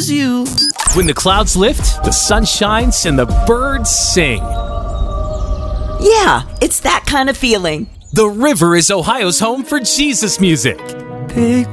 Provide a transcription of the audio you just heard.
choose you. When the clouds lift, the sun shines, and the birds sing. Yeah, it's that kind of feeling. The river is Ohio's home for Jesus music. Pick